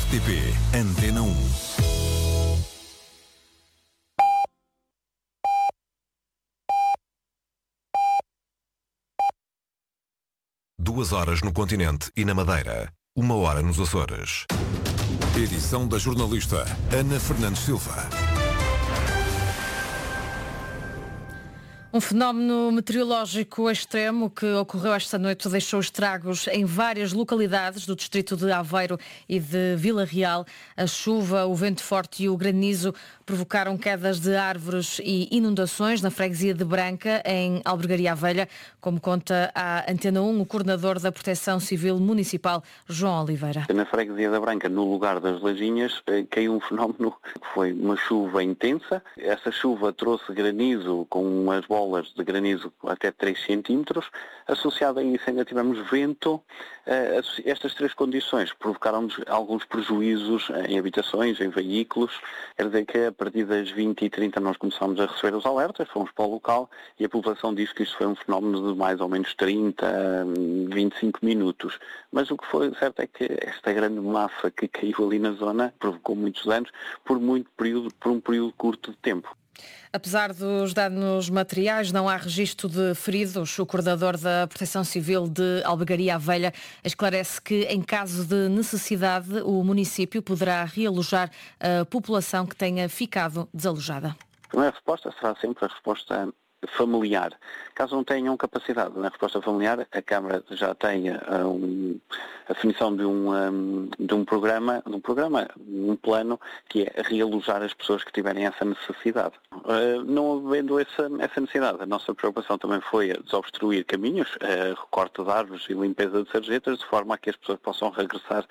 RTP Antena 1. Duas horas no continente e na Madeira. 1 hora nos Açores. Edição da jornalista Ana Fernandes Silva. Um fenómeno meteorológico extremo que ocorreu esta noite deixou estragos em várias localidades do distrito de Aveiro e de Vila Real. A chuva, o vento forte e o granizo provocaram quedas de árvores e inundações na freguesia de Branca, em Albergaria Velha, como conta à Antena 1 o coordenador da Proteção Civil Municipal, João Oliveira. Na freguesia da Branca, no lugar das Lajinhas, caiu um fenómeno que foi uma chuva intensa. Essa chuva trouxe granizo com umas bolas de granizo até 3 centímetros. Associado a isso ainda tivemos vento. Estas três condições provocaram-nos alguns prejuízos em habitações, em veículos. Quer dizer que a partir das 20h30 nós começámos a receber os alertas, fomos para o local e a população disse que isto foi um fenómeno de mais ou menos 30, 25 minutos. Mas o que foi certo é que esta grande massa que caiu ali na zona provocou muitos danos por um período curto de tempo. Apesar dos danos materiais, não há registro de feridos. O coordenador da Proteção Civil de Albergaria Velha esclarece que, em caso de necessidade, o município poderá realojar a população que tenha ficado desalojada. A primeira resposta será sempre a resposta familiar. Caso não tenham capacidade na resposta familiar, a Câmara já tem a definição de um plano que é realojar as pessoas que tiverem essa necessidade. Não havendo essa necessidade, a nossa preocupação também foi a desobstruir caminhos, recorte de árvores e limpeza de sarjetas, de forma a que as pessoas possam regressar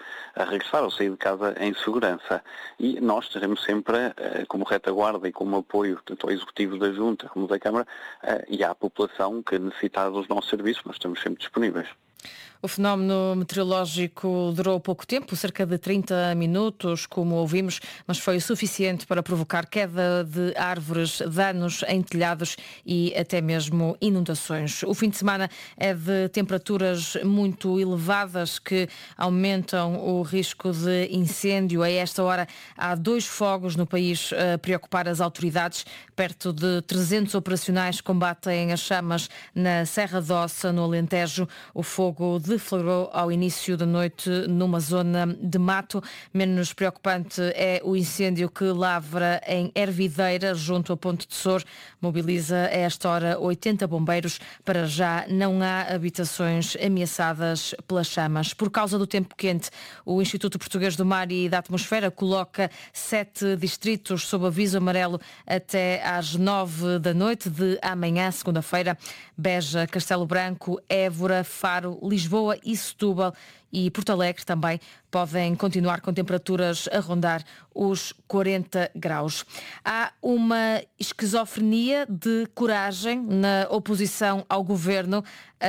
ou sair de casa em segurança. E nós estaremos sempre, como retaguarda e como apoio tanto ao Executivo da Junta como da Câmara, e à população que necessitar dos nossos serviços, nós estamos sempre disponíveis. O fenómeno meteorológico durou pouco tempo, cerca de 30 minutos, como ouvimos, mas foi o suficiente para provocar queda de árvores, danos em telhados e até mesmo inundações. O fim de semana é de temperaturas muito elevadas que aumentam o risco de incêndio. A esta hora há 2 fogos no país a preocupar as autoridades. Perto de 300 operacionais combatem as chamas na Serra d'Ossa, no Alentejo. O fogo deflagrou ao início da noite numa zona de mato. Menos preocupante é o incêndio que lavra em Hervideira, junto a Ponte de Sor. Mobiliza a esta hora 80 bombeiros. Para já não há habitações ameaçadas pelas chamas. Por causa do tempo quente, o Instituto Português do Mar e da Atmosfera coloca 7 distritos sob aviso amarelo até às 9 da noite de amanhã, segunda-feira. Beja, Castelo Branco, Évora, Faro, Lisboa e Setúbal e Porto Alegre também podem continuar com temperaturas a rondar os 40 graus. Há uma esquizofrenia de coragem na oposição ao governo.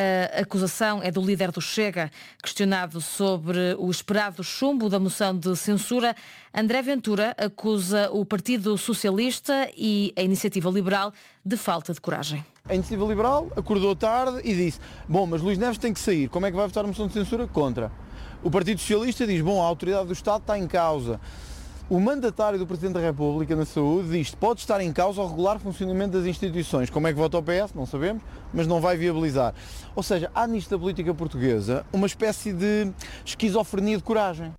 A acusação é do líder do Chega. Questionado sobre o esperado chumbo da moção de censura, André Ventura acusa o Partido Socialista e a Iniciativa Liberal de falta de coragem. A Iniciativa Liberal acordou tarde e disse: bom, mas Luís Neves tem que sair, como é que vai votar a moção de censura? Contra. O Partido Socialista diz: bom, a autoridade do Estado está em causa. O mandatário do Presidente da República na saúde diz: pode estar em causa o regular funcionamento das instituições. Como é que vota o PS? Não sabemos, mas não vai viabilizar. Ou seja, há nisto da política portuguesa uma espécie de esquizofrenia de coragem.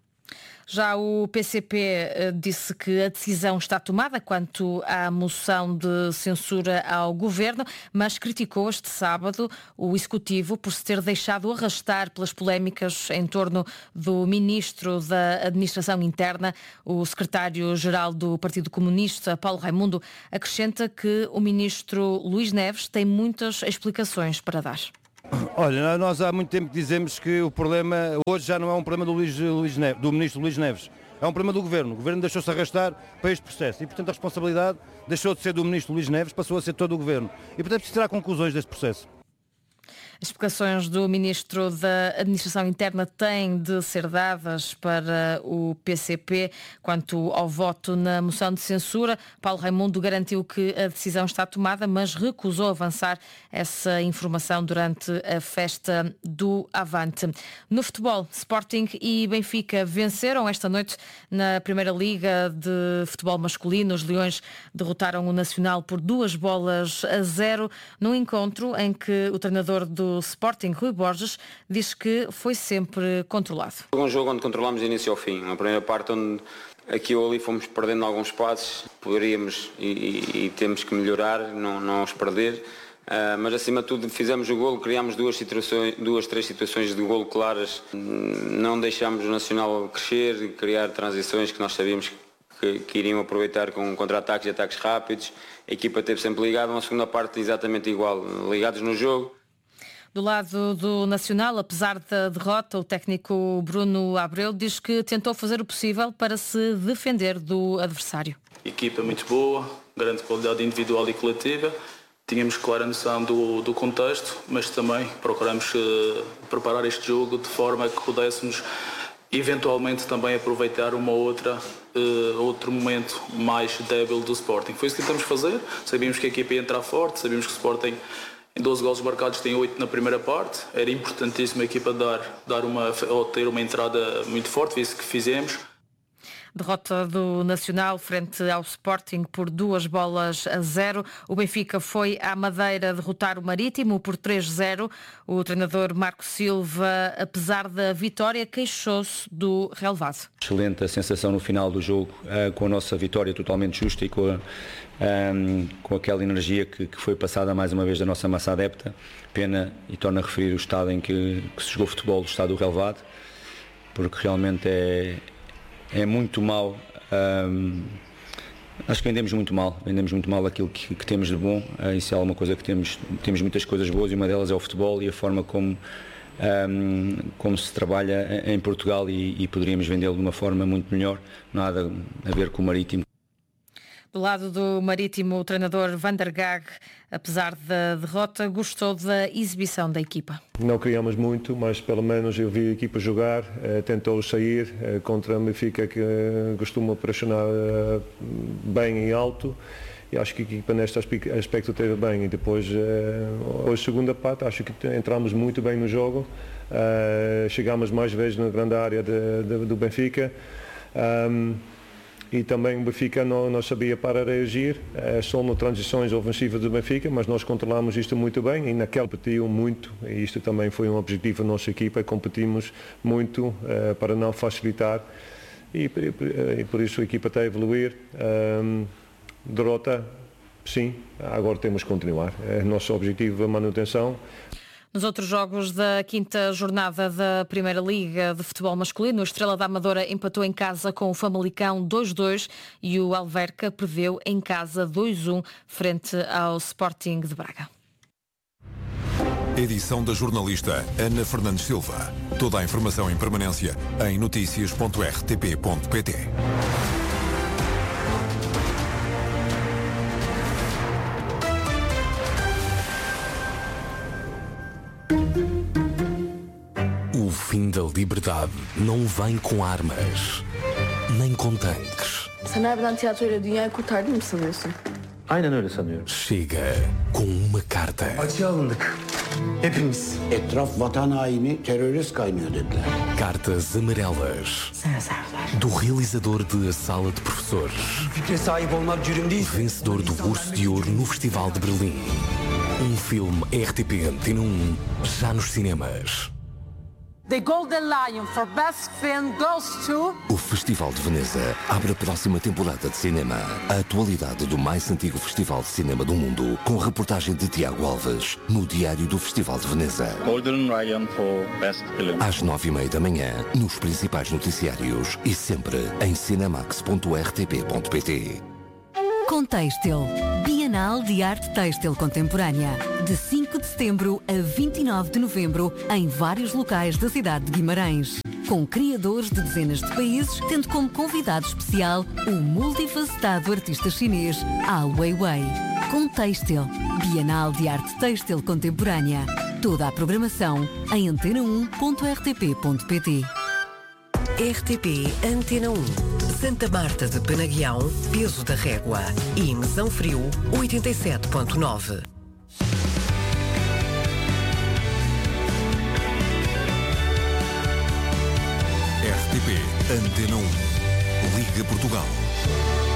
Já o PCP disse que a decisão está tomada quanto à moção de censura ao governo, mas criticou este sábado o Executivo por se ter deixado arrastar pelas polémicas em torno do Ministro da Administração Interna. O secretário-geral do Partido Comunista, Paulo Raimundo, acrescenta que o Ministro Luís Neves tem muitas explicações para dar. Olha, nós há muito tempo que dizemos que o problema hoje já não é um problema do Ministro Luís Neves, é um problema do Governo. O Governo deixou-se arrastar para este processo e, portanto, a responsabilidade deixou de ser do Ministro Luís Neves, passou a ser todo o Governo. E, portanto, preciso tirar conclusões deste processo. As explicações do Ministro da Administração Interna têm de ser dadas para o PCP. Quanto ao voto na moção de censura, Paulo Raimundo garantiu que a decisão está tomada, mas recusou avançar essa informação durante a festa do Avante. No futebol, Sporting e Benfica venceram esta noite na Primeira Liga de Futebol Masculino. Os Leões derrotaram o Nacional por 2-0 num encontro em que o treinador do Sporting, Rui Borges, diz que foi sempre controlado. Foi um jogo onde controlámos de início ao fim. Uma primeira parte onde aqui ou ali fomos perdendo alguns passos, poderíamos e temos que melhorar, não os perder. Mas acima de tudo fizemos o golo, criámos três situações de golo claras, não deixámos o Nacional crescer e criar transições que nós sabíamos que iriam aproveitar com contra-ataques e ataques rápidos. A equipa esteve sempre ligada, uma segunda parte exatamente igual, ligados no jogo. Do lado do Nacional, apesar da derrota, o técnico Bruno Abreu diz que tentou fazer o possível para se defender do adversário. Equipa muito boa, grande qualidade individual e coletiva. Tínhamos clara noção do contexto, mas também procuramos preparar este jogo de forma que pudéssemos eventualmente também aproveitar outro momento mais débil do Sporting. Foi isso que tentamos fazer. Sabíamos que a equipa ia entrar forte, sabíamos que o Sporting em 12 golos marcados tem 8 na primeira parte. Era importantíssimo a equipa ter uma entrada muito forte, foi isso que fizemos. Derrota do Nacional frente ao Sporting por 2-0. O Benfica foi à Madeira derrotar o Marítimo por 3-0. O treinador Marco Silva, apesar da vitória, queixou-se do relevado. Excelente a sensação no final do jogo, com a nossa vitória totalmente justa e com aquela energia que foi passada mais uma vez da nossa massa adepta. Pena, e torno a referir o estado em que se jogou futebol, o estado do relevado, porque realmente é muito mal. Acho que vendemos muito mal aquilo que temos de bom. Isso é alguma coisa que temos muitas coisas boas e uma delas é o futebol e a forma como se trabalha em Portugal e poderíamos vendê-lo de uma forma muito melhor. Nada a ver com o Marítimo. Do lado do Marítimo, o treinador Van der Gaag, apesar da derrota, gostou da exibição da equipa. Não criamos muito, mas pelo menos eu vi a equipa jogar, tentou sair contra a Benfica, que costuma pressionar bem e alto. E acho que a equipa neste aspecto esteve bem. E depois, hoje, segunda parte, acho que entramos muito bem no jogo. Chegámos mais vezes na grande área do Benfica. E também o Benfica não sabia para reagir, só nas transições ofensivas do Benfica, mas nós controlámos isto muito bem e naquele competiam muito, e isto também foi um objetivo da nossa equipa, competimos muito para não facilitar e por isso a equipa está a evoluir. Derrota, sim, agora temos que continuar, é nosso objetivo a manutenção. Nos outros jogos da quinta jornada da Primeira Liga de Futebol Masculino, a Estrela da Amadora empatou em casa com o Famalicão 2-2 e o Alverca perdeu em casa 2-1 frente ao Sporting de Braga. Edição da jornalista Ana Fernandes Silva. Toda a informação em permanência em noticias.rtp.pt. O fim da liberdade não vem com armas, nem com tanques. Sen harbiden tiyatroyla dünyayı kurtardın mı sanıyorsun? Aynen öyle sanıyorum. Chega com uma carta. Açığa alındık. Hepimiz. Etraf vatan haini, terörist kaynıyor dediler. Cartas amarelas. Do realizador de A Sala de Professores. Fikre sahip olmak cürüm değil. Vencedor do Urso de Ouro no Festival de Berlim. Filme RTP Antena 1, já nos cinemas. The Golden Lion for Best Film goes to... O Festival de Veneza abre a próxima temporada de cinema. A atualidade do mais antigo festival de cinema do mundo, com a reportagem de Tiago Alves, no Diário do Festival de Veneza. Golden Lion for Best Film. Às 9h30 da manhã, nos principais noticiários e sempre em cinemax.rtp.pt. Contextil, Bienal de Arte Têxtil Contemporânea, de 5 de setembro a 29 de novembro, em vários locais da cidade de Guimarães. Com criadores de dezenas de países, tendo como convidado especial o multifacetado artista chinês Ai Weiwei. Contextil, Bienal de Arte Têxtil Contemporânea. Toda a programação em antena1.rtp.pt. RTP Antena 1. Santa Marta de Penaguião, peso da régua. E Mesão Frio, 87.9. RTP Antena 1. Liga Portugal.